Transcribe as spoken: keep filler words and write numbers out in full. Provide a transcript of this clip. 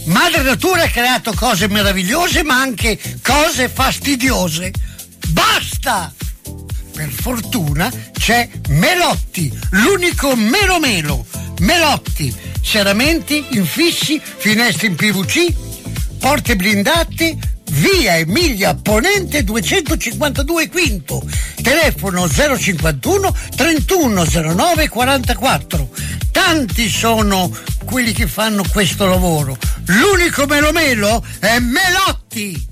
Madre Natura ha creato cose meravigliose, ma anche cose fastidiose. Basta! Per fortuna c'è Melotti, l'unico melo melo. Melotti, serramenti, infissi, finestre in P V C, porte blindate, via Emilia Ponente duecentocinquantadue Quinto, telefono zero cinquantuno trentuno zero nove quarantaquattro. Tanti sono quelli che fanno questo lavoro. L'unico melo melo è Melotti.